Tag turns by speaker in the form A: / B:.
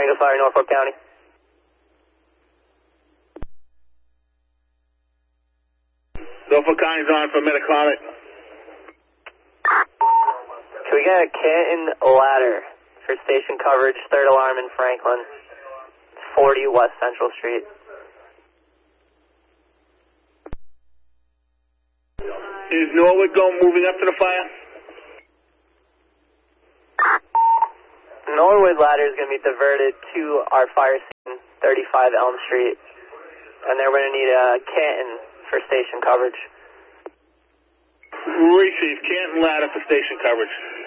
A: Tango Fire, Norfolk County.
B: Norfolk County's on for Mid-Atlantic.
A: Can we get a Canton ladder for station coverage, third alarm in Franklin, 40 West Central Street?
B: Is Norwood moving up to the fire?
A: Norwood ladder is going to be diverted to our fire scene, 35 Elm Street, and then we're going to need a Canton for station coverage.
B: Receive Canton ladder for station coverage.